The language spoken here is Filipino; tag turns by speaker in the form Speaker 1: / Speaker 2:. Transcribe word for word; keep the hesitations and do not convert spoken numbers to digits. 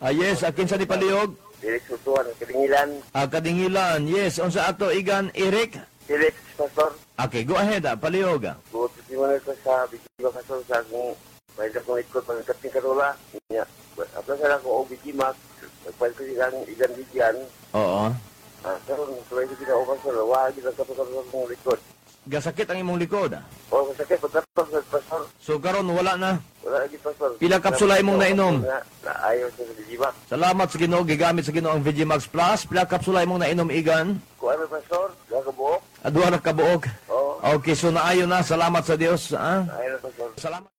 Speaker 1: Ah, yes, akin sa di palihog.
Speaker 2: Direk Sutuan, Kadingilan.
Speaker 1: Ah, kadingilan. Yes, unsa ato igan Eric?
Speaker 2: Direk, Pastor.
Speaker 1: Okay, go ahead ah, palihog ah.
Speaker 2: Buot si Manuel ko sa Bikima Pastor sa akong pwede akong ikot pagkat ni Karola. Niya, apla sa ako o Bikima, pwede ko silang igan bigyan.
Speaker 1: Oo.
Speaker 2: Ah, pero pwede ko sila o Pastor, wag kita kapag akong likod.
Speaker 1: Gasakit ang imong likod ah.
Speaker 2: O masakit, pagkatapos sa Pastor.
Speaker 1: So karon wala na.
Speaker 2: Wala lagi Pastor.
Speaker 1: Pila kapsula imong nainom?
Speaker 2: Na, na ayaw sa Bikima.
Speaker 1: Salamat sa Ginoo, gigamit sa Ginoo ang Vegimax Plus. Pila kapsula imong nainom igan?
Speaker 2: Kung ano Pastor, gagabuok.
Speaker 1: Adwa ra ka buok.
Speaker 2: Oo,
Speaker 1: Okay, so naayo na. Salamat sa Dios. Ah?
Speaker 2: ayaw na Pastor.
Speaker 1: Salamat.